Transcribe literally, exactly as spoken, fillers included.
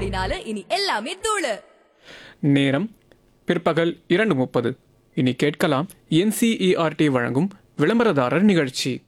அப்படின்னால இனி எல்லாமே தூளு. நேரம் பிற்பகல் இரண்டு முப்பது. இனி கேட்கலாம் என்சிஇஆர்டி வழங்கும் விளம்பரதாரர் நிகழ்ச்சி.